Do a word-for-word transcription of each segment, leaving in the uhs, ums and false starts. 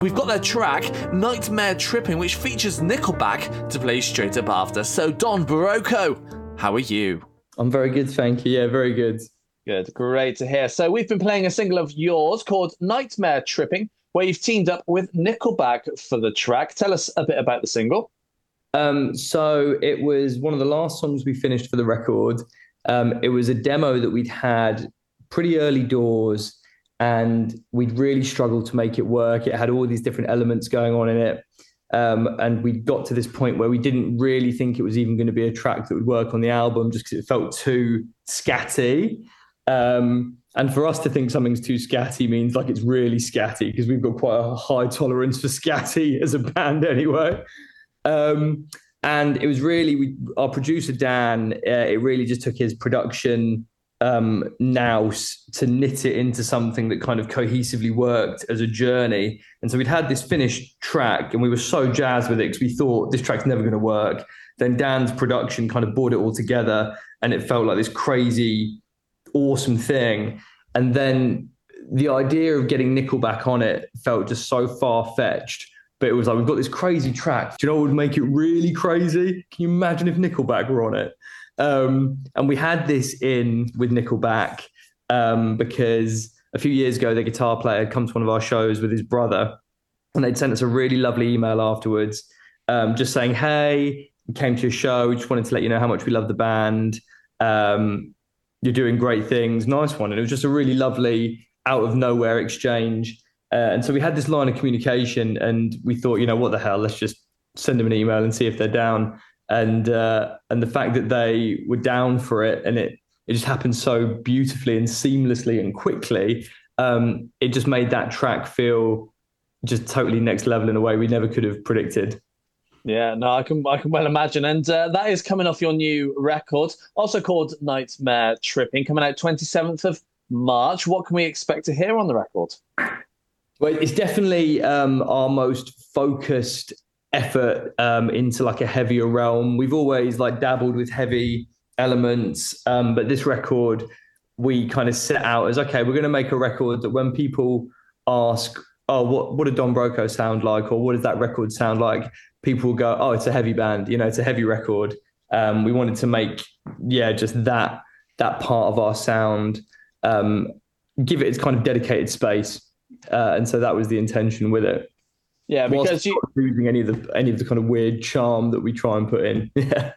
We've got their track, Nightmare Tripping, which features Nickelback to play straight up after. So, Don Borroco, how are you? I'm very good, thank you. Yeah, very good. Good, great to hear. So we've been playing a single of yours called Nightmare Tripping, where you've teamed up with Nickelback for the track. Tell us a bit about the single. Um, so it was one of the last songs we finished for the record. Um, it was a demo that we'd had pretty early doors, and we'd really struggled to make it work. It had all these different elements going on in it. Um, and we got to this point where we didn't really think it was even going to be a track that would work on the album just because it felt too scatty. Um, and for us to think something's too scatty means like it's really scatty, because we've got quite a high tolerance for scatty as a band anyway. Um, and it was really, we, our producer, Dan, uh, it really just took his production um, nous to knit it into something that kind of cohesively worked as a journey. And so we'd had this finished track and we were so jazzed with it because we thought this track's never going to work. Then Dan's production kind of brought it all together and it felt like this crazy, awesome thing. And then the idea of getting Nickelback on it felt just so far-fetched. But it was like, we've got this crazy track. Do you know what would make it really crazy? Can you imagine if Nickelback were on it? Um, and we had this in with Nickelback um, because a few years ago, the guitar player had come to one of our shows with his brother, and they'd sent us a really lovely email afterwards, um, just saying, hey, we came to your show. We just wanted to let you know how much we love the band. Um, you're doing great things. Nice one. And it was just a really lovely out of nowhere exchange. Uh, and so we had this line of communication and we thought, you know, what the hell, let's just send them an email and see if they're down. And uh, and the fact that they were down for it and it it just happened so beautifully and seamlessly and quickly, um, it just made that track feel just totally next level in a way we never could have predicted. Yeah, no, I can I can well imagine. And uh, that is coming off your new record, also called Nightmare Tripping, coming out twenty-seventh of March. What can we expect to hear on the record? Well, it's definitely um, our most focused effort um, into like a heavier realm. We've always like dabbled with heavy elements, um, but this record we kind of set out as, okay, we're going to make a record that when people ask, oh, what what did Don Broco sound like, or what does that record sound like, people will go, oh, it's a heavy band, you know, it's a heavy record. Um, we wanted to make, yeah, just that that part of our sound, um, give it its kind of dedicated space. Uh, and so that was the intention with it. Yeah, because you losing any of the any of the kind of weird charm that we try and put in. Yeah,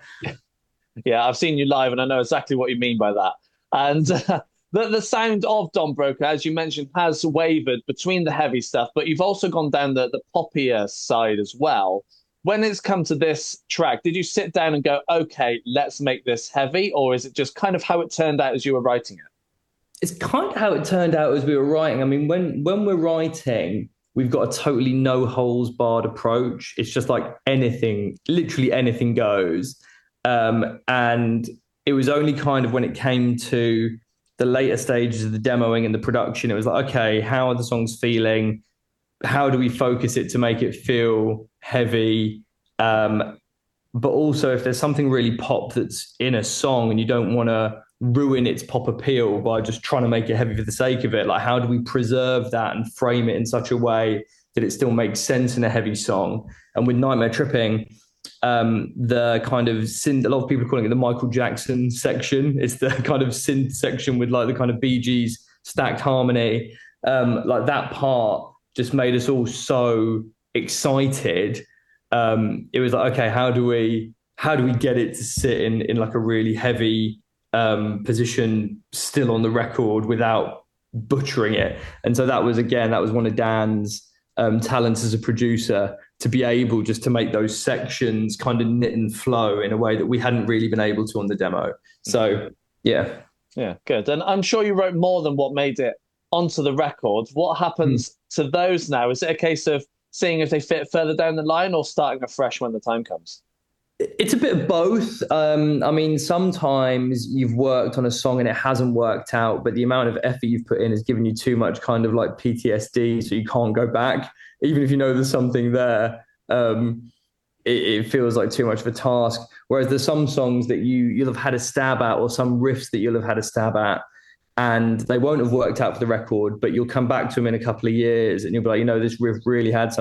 yeah, I've seen you live, and I know exactly what you mean by that. And uh, the the sound of Don Broco, as you mentioned, has wavered between the heavy stuff, but you've also gone down the the poppier side as well. When it's come to this track, did you sit down and go, okay, let's make this heavy, or is it just kind of how it turned out as you were writing it? It's kind of how it turned out as we were writing. I mean, when when we're writing, we've got a totally no holes barred approach. It's just like anything, literally anything goes. Um, and it was only kind of when it came to the later stages of the demoing and the production, it was like, okay, how are the songs feeling? How do we focus it to make it feel heavy? Um, but also if there's something really pop that's in a song and you don't want to ruin its pop appeal by just trying to make it heavy for the sake of it, like how do we preserve that and frame it in such a way that it still makes sense in a heavy song? And with Nightmare Tripping, um, the kind of synth, a lot of people are calling it the Michael Jackson section. It's the kind of synth section with like the kind of Bee Gees stacked harmony. Um, like that part just made us all so excited. Um, it was like, okay, how do we how do we get it to sit in in like a really heavy um, position still on the record without butchering it? And so that was, again, that was one of Dan's um, talents as a producer, to be able just to make those sections kind of knit and flow in a way that we hadn't really been able to on the demo. So, yeah. Yeah, good. And I'm sure you wrote more than what made it onto the record. What happens mm. to those now? Is it a case of seeing if they fit further down the line or starting afresh when the time comes? It's a bit of both. Um, I mean, sometimes you've worked on a song and it hasn't worked out, but the amount of effort you've put in has given you too much kind of like P T S D, so you can't go back. Even if you know there's something there, um, it, it feels like too much of a task. Whereas there's some songs that you, you'll have had a stab at, or some riffs that you'll have had a stab at, and they won't have worked out for the record, but you'll come back to them in a couple of years and you'll be like, you know, this riff really had something.